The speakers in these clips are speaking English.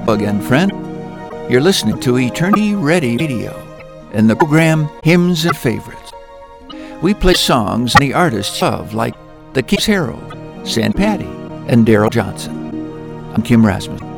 Again, friend. You're listening to Eternity Ready Radio and the program Hymns and Favorites. We play songs and the artists of like the King's Herald, Sam Patty, and Daryl Johnson. I'm Kim Rasmussen.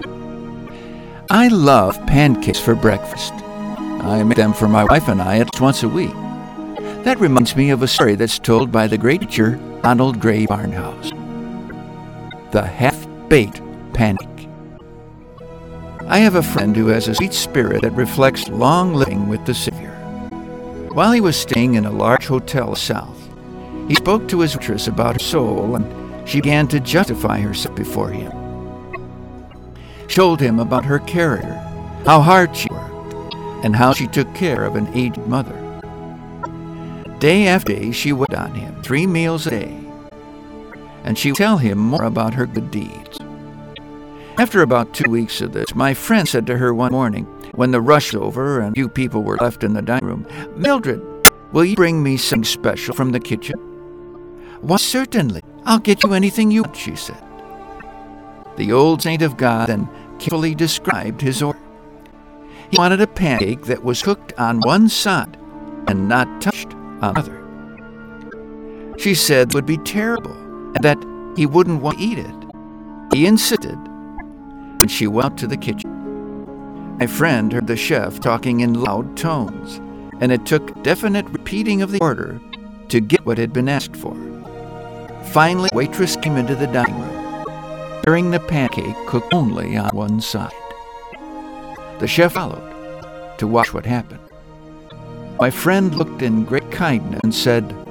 I love pancakes for breakfast. I make them for my wife and I at least once a week. That reminds me of a story that's told by the great teacher Donald Grey Barnhouse. The Half-Baked Pancake. I have a friend who has a sweet spirit that reflects long living with the Savior. While he was staying in a large hotel south, he spoke to his waitress about her soul, and she began to justify herself before him. She told him about her character, how hard she worked, and how she took care of an aged mother. Day after day, she would on him 3 meals a day, and she would tell him more about her good deeds. After about 2 weeks of this, my friend said to her one morning, when the rush was over and few people were left in the dining room, "Mildred, will you bring me something special from the kitchen?" "Why, certainly. I'll get you anything you want," she said. The old saint of God then carefully described his order. He wanted a pancake that was cooked on one side and not touched on the other. She said it would be terrible and that he wouldn't want to eat it. He insisted, and she went out to the kitchen. My friend heard the chef talking in loud tones, and it took definite repeating of the order to get what had been asked for. Finally, the waitress came into the dining room, carrying the pancake cooked only on one side. The chef followed to watch what happened. My friend looked in great kindness and said,